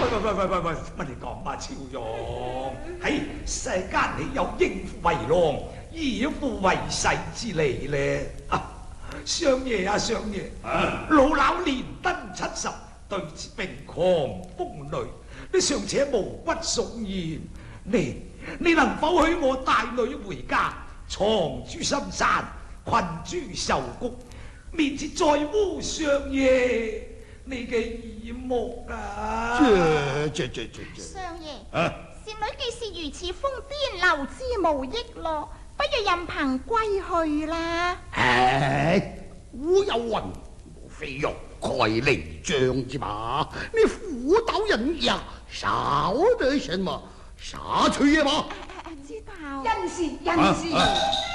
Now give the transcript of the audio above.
喂，乜你講嘛，朝陽？喺世間你有應付為郎，以父為婿之理咧。相爺啊，相爺，老朽年登70，對此病狂風雷，你尚且毛骨悚然，你能否許我帶女回家，藏諸深山，困諸秀谷，面前再污相爺你嘅耳目啊！ 相爺，善女既是如此瘋癲，留之無益咯，不如任憑歸去啦。 古有云，無非欲蓋彌彰之馬，你虎鬥人也，少得什麼？殺去也罷。 知道。 恩師。